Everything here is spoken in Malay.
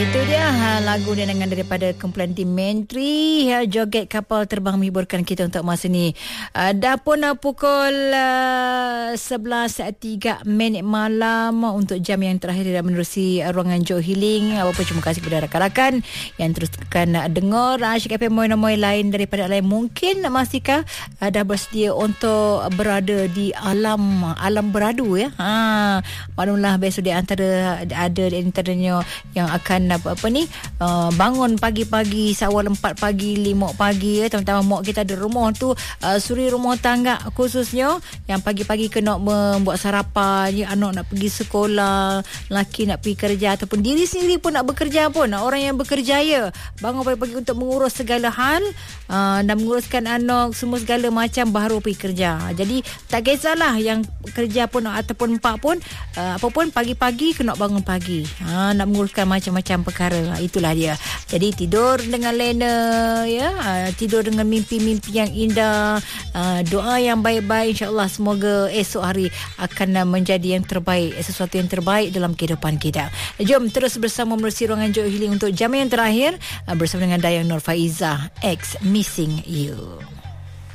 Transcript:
Itu dia lagu dengan daripada kumpulan Tim Menteri, joget kapal terbang menghiburkan kita untuk masa ni. Dah pun pukul 11.03 malam untuk jam yang terakhir dan menerusi ruangan Joe Healing. Apa terima kasih kepada rakan-rakan yang teruskan dengar Asyik FM Moy lain daripada lain. Mungkin masihkah dah bersedia untuk berada di alam beradu ya. Maklumlah besok di antara ada di antaranya yang akan bangun pagi-pagi seawal 4 pagi 5 pagi ya. Teman-teman mak kita ada rumah tu suri rumah tangga khususnya yang pagi-pagi kena membuat sarapan ya, anak nak pergi sekolah, lelaki nak pergi kerja ataupun diri sendiri pun nak bekerja pun. Orang yang bekerja ya bangun pagi-pagi untuk mengurus segala hal dan menguruskan anak semua segala macam baru pergi kerja. Jadi tak kisahlah yang kerja pun ataupun pak pun apapun pagi-pagi kena bangun pagi. Nak menguruskan macam-macam perkara. Itulah dia. Jadi tidur dengan lena ya, tidur dengan mimpi-mimpi yang indah, doa yang baik-baik, insya-Allah semoga esok hari akan menjadi yang terbaik, sesuatu yang terbaik dalam kehidupan kita. Jom terus bersama menerusi ruangan Joe Healing untuk jam yang terakhir bersama dengan Dayang Nur Faizah X Missing You.